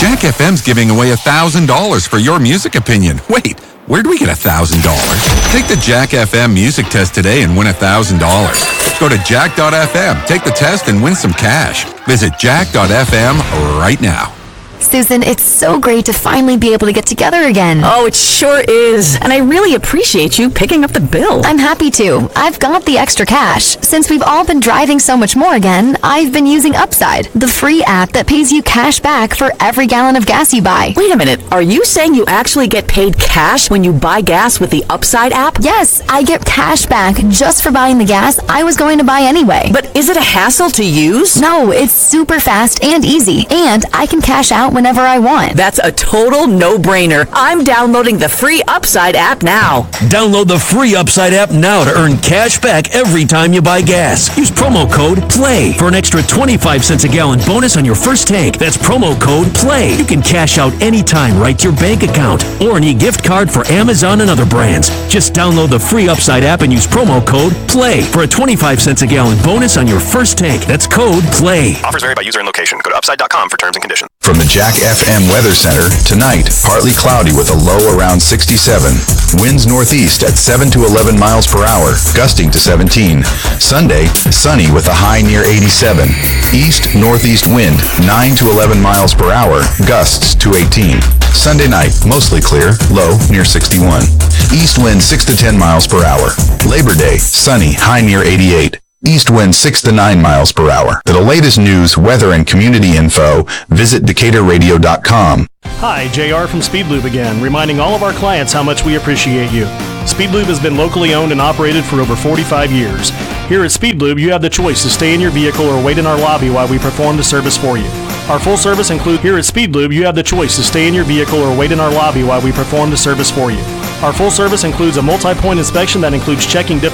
Jack FM's giving away $1,000 for your music opinion. Wait, where do we get $1,000? Take the Jack FM music test today and win $1,000. Go to jack.fm, take the test, and win some cash. Visit jack.fm right now. Susan, it's so great to finally be able to get together again. Oh, it sure is. And I really appreciate you picking up the bill. I'm happy to. I've got the extra cash. Since we've all been driving so much more again, I've been using Upside, the free app that pays you cash back for every gallon of gas you buy. Wait a minute. Are you saying you actually get paid cash when you buy gas with the Upside app? Yes, I get cash back just for buying the gas I was going to buy anyway. But is it a hassle to use? No, it's super fast and easy, and I can cash out whenever I want. That's a total no-brainer. I'm downloading the free Upside app now. Download the free Upside app now to earn cash back every time you buy gas. Use promo code PLAY for an extra 25 cents a gallon bonus on your first tank. That's promo code PLAY. You can cash out anytime right to your bank account or an e-gift card for Amazon and other brands. Just download the free Upside app and use promo code PLAY for a 25 cents a gallon bonus on your first tank. That's code PLAY. Offers vary by user and location. Go to upside.com for terms and conditions. From the Jack FM Weather Center, tonight, partly cloudy with a low around 67. Winds northeast at 7 to 11 miles per hour, gusting to 17. Sunday, sunny with a high near 87. East-northeast wind, 9 to 11 miles per hour, gusts to 18. Sunday night, mostly clear, low near 61. East wind 6 to 10 miles per hour. Labor Day, sunny, high near 88. East wind 6 to 9 miles per hour. For the latest news, weather, and community info, visit DecaturRadio.com. Hi, JR from Speedlube again, reminding all of our clients how much we appreciate you. Speedlube has been locally owned and operated for over 45 years. Here at Speedlube, you have the choice to stay in your vehicle or wait in our lobby while we perform the service for you. Our full service includes here at Speedlube, you have the choice to stay in your vehicle or wait in our lobby while we perform the service for you. Our full service includes a multi-point inspection that includes checking different